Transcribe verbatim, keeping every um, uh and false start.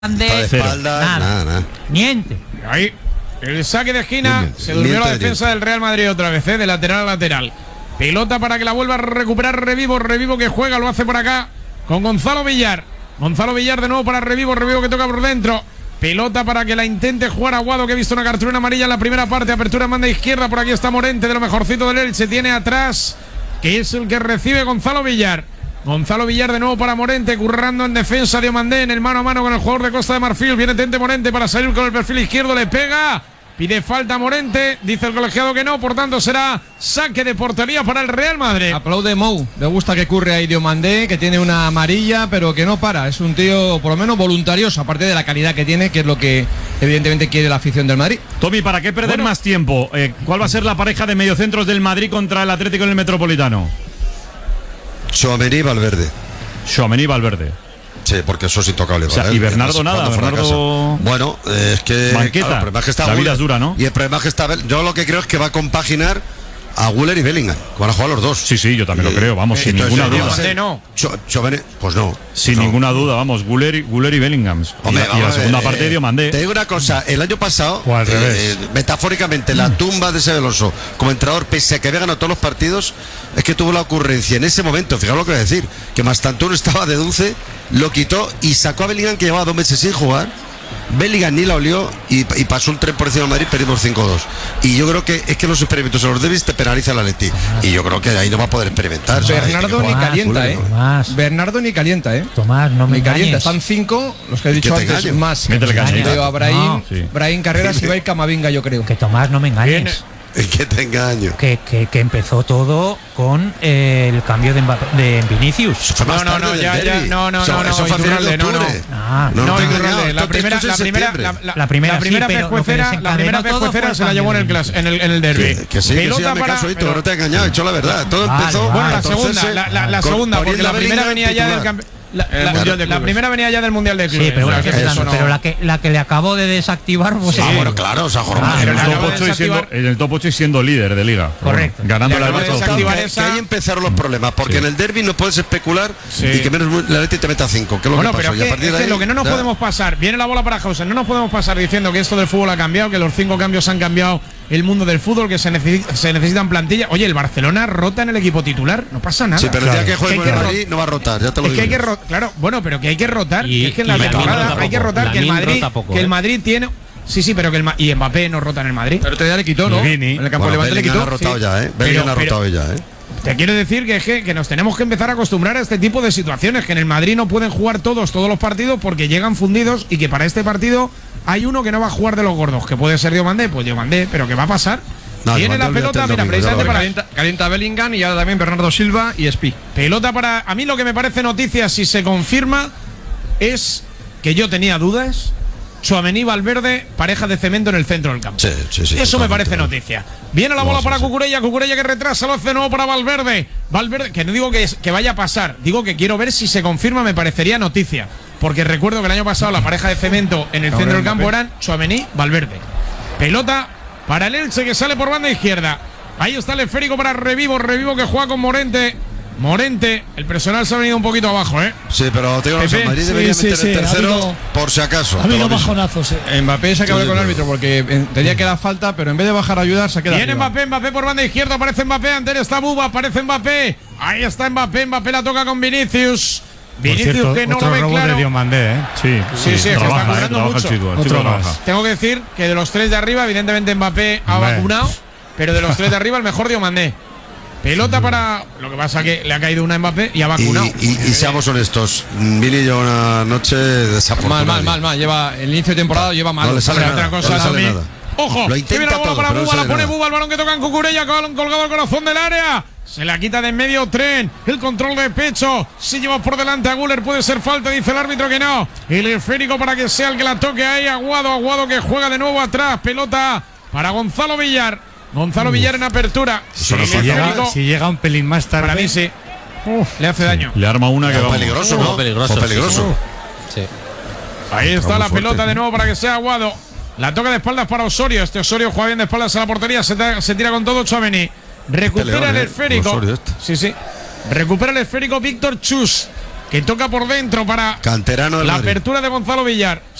de espalda, nada, nada, nada. Niente. Ahí, el saque de esquina. Niente, se durmió niente, la defensa niente. del Real Madrid otra vez, ¿eh? De lateral a lateral. Pelota para que la vuelva a recuperar Revivo. Revivo que juega, lo hace por acá con Gonzalo Villar. Gonzalo Villar de nuevo para Revivo. Revivo que toca por dentro. Pelota para que la intente jugar Aguado, que ha visto una cartulina amarilla en la primera parte. Apertura manda izquierda. Por aquí está Morente, de lo mejorcito del Elche. Tiene atrás, que es el que recibe Gonzalo Villar. Gonzalo Villar de nuevo para Morente, currando en defensa de Diomandé, en el mano a mano con el jugador de Costa de Marfil. Viene Tente Morente para salir con el perfil izquierdo, le pega, pide falta Morente, dice el colegiado que no, por tanto será saque de portería para el Real Madrid. Aplaude Mou, le gusta que curre ahí Diomandé, que tiene una amarilla, pero que no para, es un tío por lo menos voluntarioso, aparte de la calidad que tiene, que es lo que evidentemente quiere la afición del Madrid. Tommy, ¿para qué perder Bueno. más tiempo? Eh, ¿Cuál va a ser la pareja de mediocentros del Madrid contra el Atlético en el Metropolitano? Tchouaméni y Valverde. Tchouaméni y Valverde. Sí, porque eso es intocable. O sea, ¿vale? y Bernardo nada, Cuando fuera a Bernardo- casa. Bueno, eh, es que. Banqueta. claro, el problema es que está La vida Güler. es dura, ¿no? Y el problema es que está. Yo lo que creo es que va a compaginar a Güler y Bellingham. Que van a jugar los dos. Sí, sí, yo también lo Eh, creo, vamos, sin entonces, ninguna eh, duda. va a ser- Diomandé no. Cho- Tchouaméni, pues no. Sin no. ninguna duda, vamos, Güler y, Güler y Bellingham. Y, Hombre, la- y vamos la a ver, segunda eh, parte de Diomandé. Te digo una cosa, el año pasado, O al eh, revés. eh, metafóricamente, la tumba de ese Veloso como entrenador, pese a que había ganado todos los partidos, es que tuvo la ocurrencia en ese momento, fijaos lo que voy a decir, que Mastantón estaba de dulce, lo quitó y sacó a Bellingham, que llevaba dos meses sin jugar. Bellingham ni la olió y, y pasó un tren por encima de Madrid, perdimos cinco dos. Y yo creo que es que los experimentos en los derbis te penalizan la Leti. Y yo creo que ahí no va a poder experimentar. ¿sabes? Bernardo Tiene ni que jugar. calienta, eh. Tomás. Bernardo ni calienta, eh. Tomás, no me Ni calienta, engañes. están cinco, los que he dicho Que te antes, engaño. más. Métele caña. Veo a Brahim, No. Sí. Brahim Carreras y va a ir Camavinga, yo creo. Que Tomás, no me engañes. Es que te engaño. Que, que, que empezó todo con eh, el cambio de, Mbappé- de Vinicius. Fue No, más no, tarde no, del ya, ya, derbi. no, no, Eso- no, no, eso fue a finales de Iturralde, no, no. octubre. Ah, No, No, te he Iturralde, engañado. la Esto- primera, esto es la en primera, septiembre. la, la- La primera la sí, primera pero lo que pescuecera, la primera desencadenó todo pescuecera fue se la el llevó en el cambio clas, en el, en el derbi. Que, que sí, que sí, hazme caso, Hito, pero- no te he engañado, he hecho la verdad. Todo Vale, empezó. vale. Bueno, la a segunda, torcerse la, la, la con- segunda, porque poniendo la a primera Bellingham venía ya del titular. campe- la, El la- Mundial de la Clubes. primera venía ya del Mundial de Clubes. Sí, pero, o sea, la, que que, eso no- pero la, que, la que le acabó de desactivar pues Ah, sí. bueno, claro, o sea, Jorge. Ah, en, pero el la top acaba de ocho y siendo, desactivar. en el top ocho y siendo líder de liga. Correcto. Ganando Le la acaba de Liga desactivar que, esa- que ahí empezaron los problemas, porque Sí. en el derby no puedes especular Sí. y que menos la Leti te meta cinco, que es lo Bueno, que pero pasó. es Y a que, partir es de que ahí, lo que no nos ya. podemos pasar, viene la bola para Hausen, no nos podemos pasar diciendo que esto del fútbol ha cambiado, que los cinco cambios han cambiado el mundo del fútbol, que se, necesi- se necesitan plantillas. Oye, el Barcelona rota en el equipo titular, no pasa nada. Sí, pero el día que juegue Que con hay el que Madrid no va a rotar, ya te lo Es que digo. hay que yo. rotar, claro, bueno, pero que hay que rotar, Y- que es que en la y Lamine temporada rota hay que poco. rotar, que el Lamine Madrid, rota poco, que el ¿eh? Madrid tiene. Sí, sí, pero que el Ma- y Mbappé no rota en el Madrid. Pero otro día le quitó, ¿no? Y Vini. En el campo Bueno, Levante le Bellingham quitó. ha rotado sí. ya, ¿eh? Bellingham ha pero- rotado ya, ¿eh? Te quiero decir que, es que, que nos tenemos que empezar a acostumbrar a este tipo de situaciones, que en el Madrid no pueden jugar todos, todos los partidos porque llegan fundidos y que para este partido hay uno que no va a jugar de los gordos, que puede ser Diomandé, pues Diomandé, pero ¿qué va a pasar? No, Tiene Diomandé, la olvídate pelota, el mira, domingo, precisamente ya lo para, Calienta, calienta Bellingham y ahora también Bernardo Silva y Espi. pelota para. A mí lo que me parece noticia, si se confirma, es que yo tenía dudas. Tchouaméni Valverde, pareja de cemento en el centro del campo. Sí, sí, sí, Eso me totalmente, parece ¿no? noticia. Viene la bola No, sí, para sí. Cucurella, Cucurella que retrasa, lo hace de nuevo para Valverde. Valverde, que no digo que, es- que vaya a pasar, digo que quiero ver si se confirma, me parecería noticia. Porque recuerdo que el año pasado la pareja de cemento en el No, centro del Mbappé. campo eran Tchouaméni, Valverde. Pelota para el Elche que sale por banda izquierda. Ahí está el esférico para Revivo, Revivo que juega con Morente. Morente, el personal se ha venido un poquito abajo, ¿eh? Sí, pero te digo, una cosa, Pepe, Madrid sí, debería sí, meter sí, el ha tercero habido- por si acaso. Ha te lo habido aviso. bajonazos, eh. Mbappé se acaba Sí, con el sí, árbitro porque eh, tenía que dar falta, pero en vez de bajar a ayudar se queda Viene arriba. Mbappé, Mbappé por banda izquierda, aparece Mbappé, ante él está Buba, aparece Mbappé. Ahí está Mbappé, Mbappé la toca con Vinicius. Por Vinicius cierto, que no otro lo ve robo claro. de Diomandé, ¿eh? Sí, Sí, sí, es que está trabaja, eh, currando trabaja mucho. el chico, el Otro chico más. trabaja. Tengo que decir que de los tres de arriba, evidentemente Mbappé ha Hombre. vacunado, pero de los tres de arriba el mejor Diomandé. Pelota para. Lo que pasa que le ha caído una a Mbappé y ha Y, vacunado. y, y seamos honestos, Vini lleva una noche desafortunada. Mal, mal, mal, mal. Lleva el inicio de temporada lleva mal. No le sale Otra nada, cosa, no le sale también. nada. Ojo, Lo que intenta viene la bola todo, para pero no Buba, la sale pone nada. Buba, el balón que toca en Cucurella, balón colgado al corazón del área. Se la quita de en medio Tren, el control de pecho. Si lleva por delante a Güler, puede ser falta, dice el árbitro que no. El esférico para que sea el que la toque ahí. Aguado, Aguado que juega de nuevo atrás. Pelota para Gonzalo Villar. Gonzalo Villar en apertura. Eso no El fue Si llega, esférico, si llega un pelín más tarde. para mí sí. Le hace daño. Le arma una que Fue vamos. peligroso, ¿no? Fue peligroso, Fue sí, peligroso. Ahí está Muy la fuerte, pelota ¿no? de nuevo para que sea Aguado. La toca de espaldas para Osorio. Este Osorio juega bien de espaldas a la portería. Se, ta- se tira con todo Tchouaméni. Recupera peleón, el ¿eh? esférico. Osorio este. Sí, sí. Recupera el esférico Víctor Chus. que toca por dentro para Canterano del la Madrid. apertura de Gonzalo Villar.